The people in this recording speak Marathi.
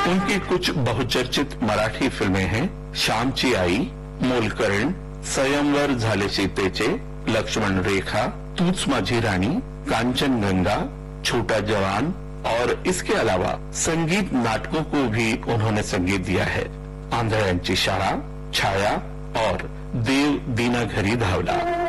उनकी कुछ बहुचर्चित मराठी फिल्में हैं श्यामची आई, मोलकर्ण, स्वयंवर झाले सीतेचे, लक्ष्मण रेखा, तूच माझी रानी, कांचनगंगा, छोटा जवान और इसके अलावा संगीत नाटकों को भी उन्होंने संगीत दिया है। आंधळ्यांची शाळा, छाया और देव दीना घरी धावला।